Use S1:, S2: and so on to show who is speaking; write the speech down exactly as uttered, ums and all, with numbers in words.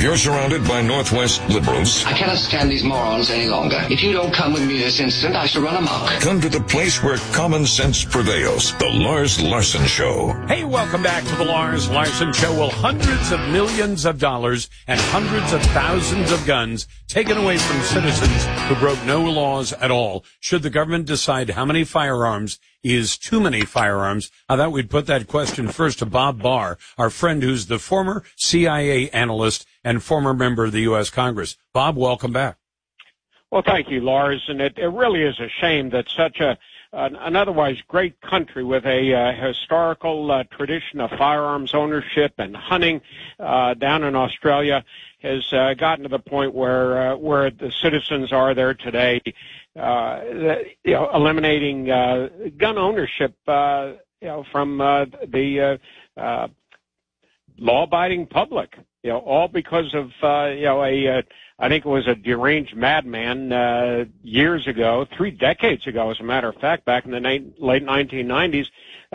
S1: you're surrounded by Northwest liberals,
S2: I cannot stand these morons any longer. If you don't come with me this instant, I shall run amok.
S1: come to the place where common sense prevails. The Lars Larson Show.
S3: Hey, welcome back to the Lars Larson Show. Well, hundreds of millions of dollars and hundreds of thousands of guns taken away from citizens who broke no laws at all. Should the government decide how many firearms is too many firearms? I thought we'd put that question first to Bob Barr, our friend who's the former C I A analyst and former member of the U S Congress. Bob, welcome back.
S4: Well, thank you, Lars. And it, it really is a shame that such a an, an otherwise great country with a uh, historical uh, tradition of firearms ownership and hunting uh, down in Australia has uh, gotten to the point where uh, where the citizens are there today, uh, you know, eliminating uh, gun ownership, uh, you know, from uh, the uh, uh, law-abiding public. You know, all because of uh, you know a uh, I think it was a deranged madman uh, years ago, three decades ago, as a matter of fact, back in the na- late nineteen nineties.